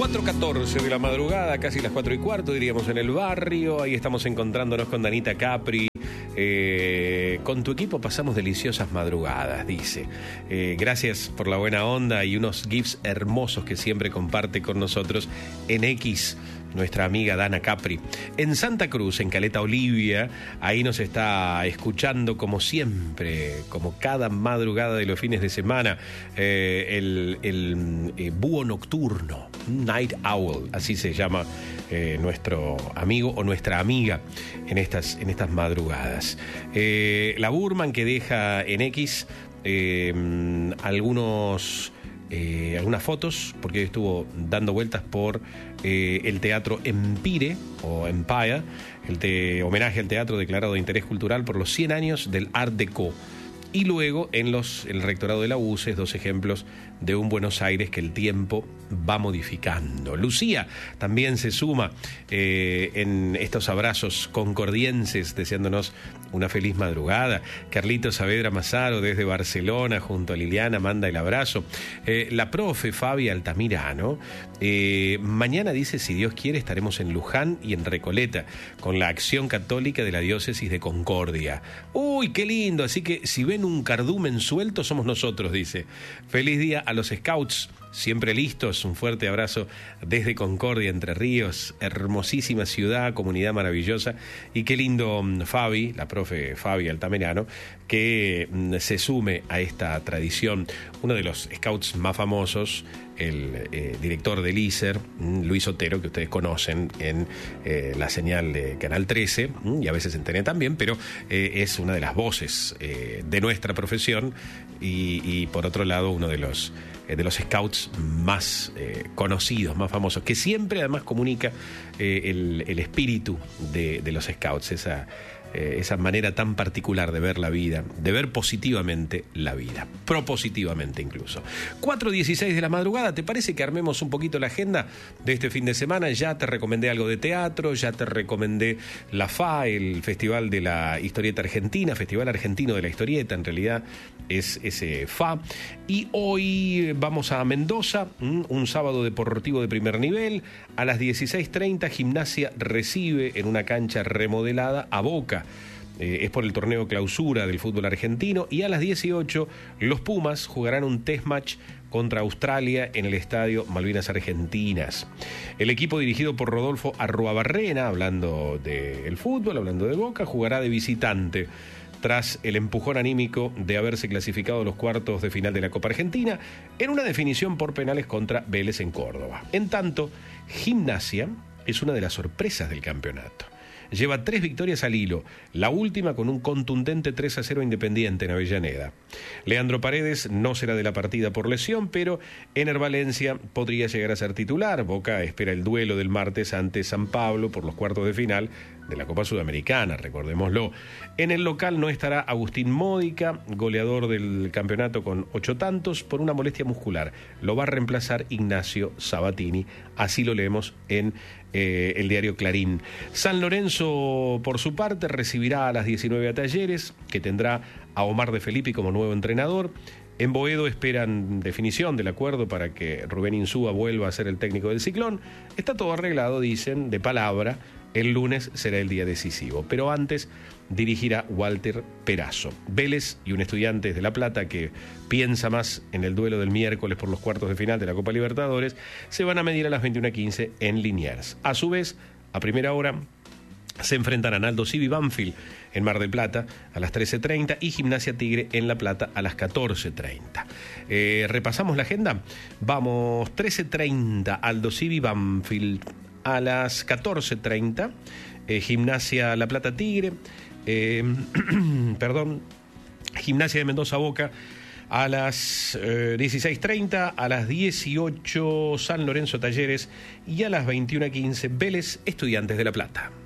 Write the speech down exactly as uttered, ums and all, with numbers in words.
cuatro catorce de la madrugada, casi las cuatro y cuarto, diríamos, en el barrio. Ahí estamos encontrándonos con Danita Capri. Eh, con tu equipo pasamos deliciosas madrugadas, dice. Eh, gracias por la buena onda y unos gifs hermosos que siempre comparte con nosotros en X, nuestra amiga Dana Capri. En Santa Cruz, en Caleta Olivia, ahí nos está escuchando como siempre, como cada madrugada de los fines de semana, eh, el, el eh, búho nocturno, Night Owl, así se llama eh, nuestro amigo o nuestra amiga en estas, en estas madrugadas. Eh, la Burman que deja en X eh, algunos... Eh, algunas fotos, porque estuvo dando vueltas por eh, el Teatro Empire o Empire, el te, homenaje al teatro declarado de interés cultural por los cien años del Art Deco. Y luego en los, el rectorado de la U C E S, dos ejemplos de un Buenos Aires que el tiempo va modificando. Lucía también se suma eh, en estos abrazos concordienses, deseándonos una feliz madrugada. Carlitos Saavedra Mazaro desde Barcelona, junto a Liliana, manda el abrazo. Eh, la profe Fabi Altamirano, eh, mañana dice, si Dios quiere, estaremos en Luján y en Recoleta, con la acción católica de la diócesis de Concordia. Uy, qué lindo, así que si ven un cardumen suelto, somos nosotros, dice. Feliz día a los Scouts, siempre listos. Un fuerte abrazo desde Concordia, Entre Ríos. Hermosísima ciudad, comunidad maravillosa. Y qué lindo Fabi, la profe Fabi Altamirano, que se sume a esta tradición. Uno de los Scouts más famosos, el eh, director del I S E R, Luis Otero, que ustedes conocen en eh, la señal de Canal trece, y a veces en T N también, pero eh, es una de las voces eh, de nuestra profesión y, y por otro lado uno de los eh, de los scouts más eh, conocidos, más famosos, que siempre además comunica eh, el, el espíritu de, de los scouts, esa esa manera tan particular de ver la vida, de ver positivamente la vida, propositivamente incluso. cuatro dieciséis de la madrugada, ¿te parece que armemos un poquito la agenda de este fin de semana? Ya te recomendé algo de teatro, ya te recomendé la F A, el Festival de la Historieta Argentina, Festival Argentino de la Historieta, en realidad es ese F A. Y hoy vamos a Mendoza, un sábado deportivo de primer nivel. A las dieciséis treinta, Gimnasia recibe en una cancha remodelada a Boca. Eh, es por el torneo clausura del fútbol argentino. Y a las dieciocho, los Pumas jugarán un test match contra Australia en el estadio Malvinas Argentinas. El equipo dirigido por Rodolfo Arruabarrena, hablando del fútbol, hablando de Boca, jugará de visitante tras el empujón anímico de haberse clasificado a los cuartos de final de la Copa Argentina en una definición por penales contra Vélez en Córdoba. En tanto, Gimnasia es una de las sorpresas del campeonato. Lleva tres victorias al hilo, la última con un contundente tres a cero Independiente en Avellaneda. Leandro Paredes no será de la partida por lesión, pero Ener Valencia podría llegar a ser titular. Boca espera el duelo del martes ante San Pablo por los cuartos de final de la Copa Sudamericana, recordémoslo. En el local no estará Agustín Módica, goleador del campeonato con ocho tantos, por una molestia muscular. Lo va a reemplazar Ignacio Sabatini, así lo leemos en eh, el diario Clarín. San Lorenzo, por su parte, recibirá a las diecinueve a Talleres, que tendrá a Omar de Felipe como nuevo entrenador. En Boedo esperan definición del acuerdo para que Rubén Insúa vuelva a ser el técnico del Ciclón. Está todo arreglado, dicen, de palabra. El lunes será el día decisivo, pero antes dirigirá Walter Perazo. Vélez y un Estudiantes de La Plata que piensa más en el duelo del miércoles por los cuartos de final de la Copa Libertadores se van a medir a las veintiuna quince en Liniers. A su vez, a primera hora, se enfrentan a Naldo Civi Banfield en Mar del Plata a las trece treinta y Gimnasia Tigre en La Plata a las catorce treinta. Eh, repasamos la agenda. Vamos, trece treinta, Aldo Civi Banfield. A las catorce treinta, eh, Gimnasia La Plata Tigre, eh, perdón, Gimnasia de Mendoza Boca. A las eh, dieciséis treinta, a las dieciocho, San Lorenzo Talleres y a las veintiuna quince, Vélez Estudiantes de La Plata.